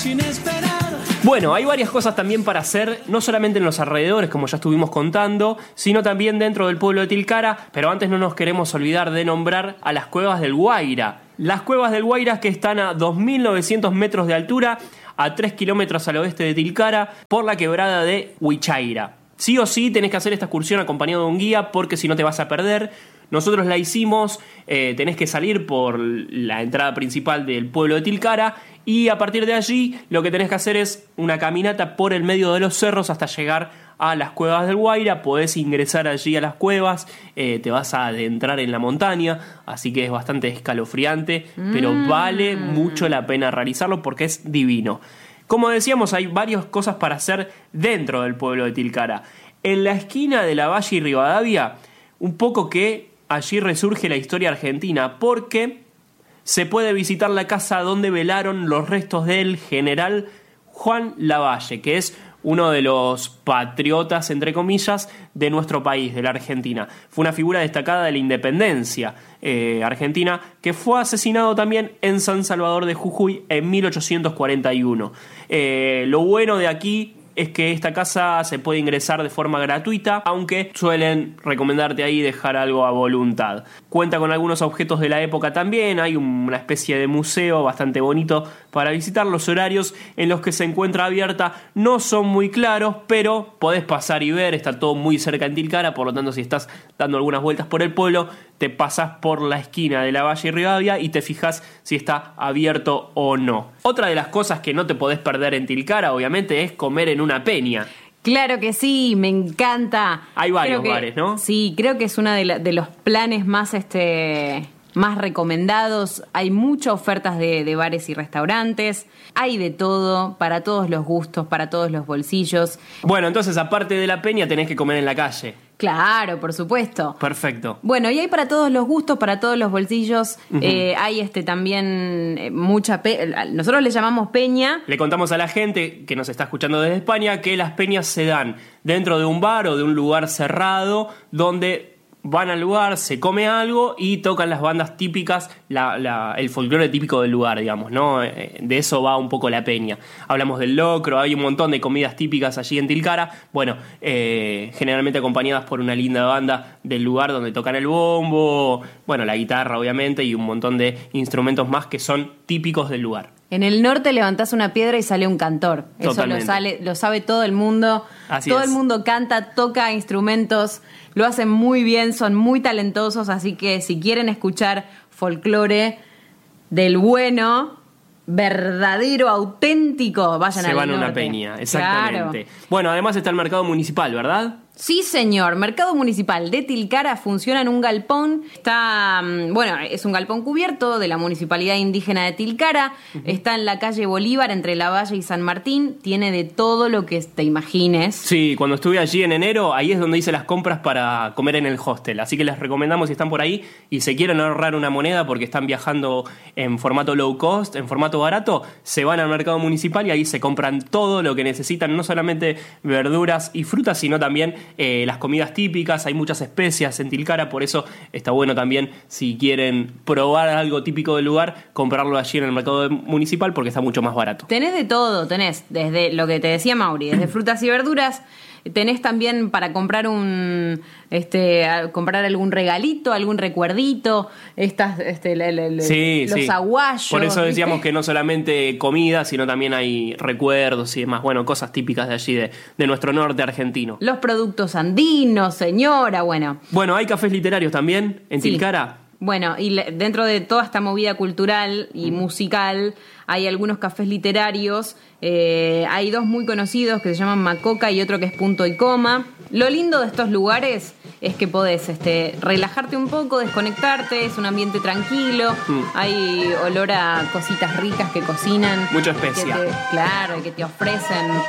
sin esperar. Bueno, hay varias cosas también para hacer, no solamente en los alrededores, como ya estuvimos contando, sino también dentro del pueblo de Tilcara, pero antes no nos queremos olvidar de nombrar a las Cuevas del Guaira. Las Cuevas del Guaira que están a 2.900 metros de altura, a 3 kilómetros al oeste de Tilcara, por la quebrada de Huichaira. Sí o sí tenés que hacer esta excursión acompañado de un guía, porque si no te vas a perder. Nosotros la hicimos, tenés que salir por la entrada principal del pueblo de Tilcara y a partir de allí lo que tenés que hacer es una caminata por el medio de los cerros hasta llegar a las Cuevas del Guaira. Podés ingresar allí a las cuevas, te vas a adentrar en la montaña, así que es bastante escalofriante, pero vale mucho la pena realizarlo porque es divino. Como decíamos, hay varias cosas para hacer dentro del pueblo de Tilcara. En la esquina de Lavalle y Rivadavia, un poco que allí resurge la historia argentina, porque se puede visitar la casa donde velaron los restos del general Juan Lavalle, que es uno de los patriotas, entre comillas, de nuestro país, de la Argentina. Fue una figura destacada de la independencia argentina, que fue asesinado también en San Salvador de Jujuy en 1841. Lo bueno de aquí es que esta casa se puede ingresar de forma gratuita, aunque suelen recomendarte ahí dejar algo a voluntad. Cuenta con algunos objetos de la época también, hay una especie de museo bastante bonito para visitar. Los horarios en los que se encuentra abierta no son muy claros, pero podés pasar y ver, está todo muy cerca en Tilcara, por lo tanto si estás dando algunas vueltas por el pueblo, te pasás por la esquina de Lavalle y Rivadavia y te fijas si está abierto o no. Otra de las cosas que no te podés perder en Tilcara, obviamente, es comer en una peña. Claro que sí, me encanta. Hay varios bares, ¿no? Sí, creo que es uno de los planes más recomendados. Hay muchas ofertas de bares y restaurantes. Hay de todo, para todos los gustos, para todos los bolsillos. Bueno, entonces aparte de la peña tenés que comer en la calle. Claro, por supuesto. Perfecto. Bueno, y hay para todos los gustos, para todos los bolsillos. Hay también mucha nosotros le llamamos peña. Le contamos a la gente que nos está escuchando desde España que las peñas se dan dentro de un bar o de un lugar cerrado donde van al lugar, se come algo y tocan las bandas típicas, el folclore típico del lugar, digamos, ¿no? De eso va un poco la peña. Hablamos del locro, hay un montón de comidas típicas allí en Tilcara, bueno, generalmente acompañadas por una linda banda del lugar donde tocan el bombo, bueno, la guitarra obviamente y un montón de instrumentos más que son típicos del lugar. En el norte levantás una piedra y sale un cantor. Totalmente. Eso lo sabe todo el mundo. Así todo es. El mundo canta, toca instrumentos, lo hacen muy bien, son muy talentosos, así que si quieren escuchar folclore del bueno, verdadero, auténtico, vayan al norte. Se van a una peña, exactamente. Claro. Bueno, además está el mercado municipal, ¿verdad? Sí, señor. Mercado Municipal de Tilcara funciona en un galpón. Es un galpón cubierto de la Municipalidad Indígena de Tilcara. Está en la calle Bolívar, entre Lavalle y San Martín. Tiene de todo lo que te imagines. Sí, cuando estuve allí en enero, ahí es donde hice las compras para comer en el hostel. Así que les recomendamos, si están por ahí y se quieren ahorrar una moneda porque están viajando en formato low cost, en formato barato, se van al mercado municipal y ahí se compran todo lo que necesitan, no solamente verduras y frutas, sino también las comidas típicas. Hay muchas especias en Tilcara, por eso está bueno también, si quieren probar algo típico del lugar, comprarlo allí en el mercado municipal porque está mucho más barato. Tenés de todo, tenés desde lo que te decía Mauri, desde frutas y verduras. Tenés también para comprar comprar algún regalito, algún recuerdito, los aguayos. Por eso decíamos que no solamente comida, sino también hay recuerdos y demás, bueno, cosas típicas de allí, de nuestro norte argentino. Los productos andinos, señora, bueno. Bueno, hay cafés literarios también en Tilcara. Bueno, y dentro de toda esta movida cultural y musical, hay algunos cafés literarios. Hay dos muy conocidos que se llaman Macoca y otro que es Punto y Coma. Lo lindo de estos lugares es que podés relajarte un poco, desconectarte, es un ambiente tranquilo, hay olor a cositas ricas que cocinan. Mucha especia. Claro, y que te ofrecen